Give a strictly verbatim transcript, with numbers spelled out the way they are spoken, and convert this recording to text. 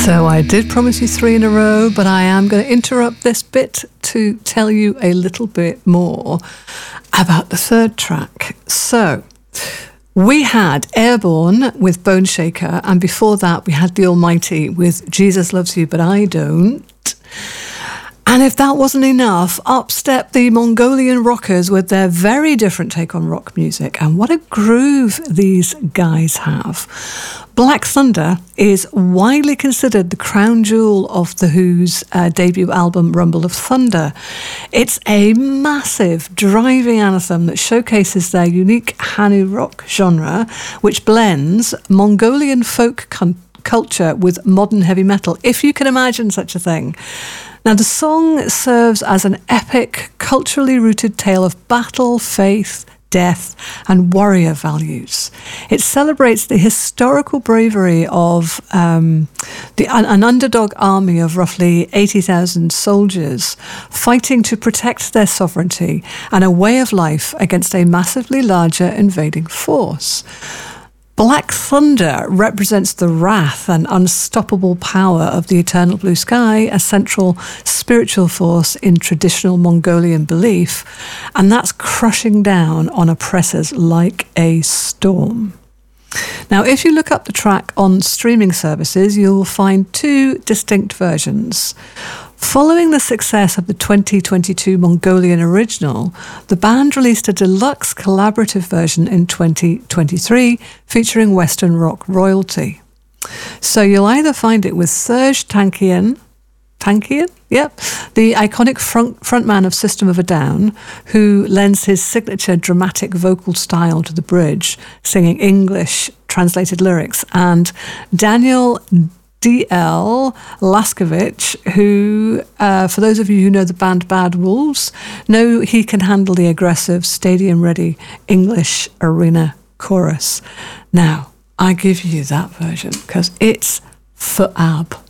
So I did promise you three in a row, but I am going to interrupt this bit to tell you a little bit more about the third track. So we had Airborne with Bone Shaker, and before that we had The Almighty with Jesus Loves You But I Don't. And if that wasn't enough, up stepped the Mongolian Rockers with their very different take on rock music. And what a groove these guys have. Black Thunder is widely considered the crown jewel of The Who's uh, debut album, Rumble of Thunder. It's a massive, driving anthem that showcases their unique Hanu rock genre, which blends Mongolian folk con- culture with modern heavy metal, if you can imagine such a thing. Now, the song serves as an epic, culturally rooted tale of battle, faith, death, and warrior values. It celebrates the historical bravery of um, the, an, an underdog army of roughly eighty thousand soldiers fighting to protect their sovereignty and a way of life against a massively larger invading force. Black Thunder represents the wrath and unstoppable power of the eternal blue sky, a central spiritual force in traditional Mongolian belief, and that's crushing down on oppressors like a storm. Now, if you look up the track on streaming services, you'll find two distinct versions. Following the success of the twenty twenty-two Mongolian original, the band released a deluxe collaborative version in twenty twenty-three featuring Western rock royalty. So you'll either find it with Serge Tankian, Tankian? Yep, the iconic front, frontman of System of a Down, who lends his signature dramatic vocal style to the bridge, singing English translated lyrics, and Daniel D L Laskovich, who, uh, for those of you who know the band Bad Wolves, know he can handle the aggressive, stadium-ready English arena chorus. Now, I give you that version because it's for ab.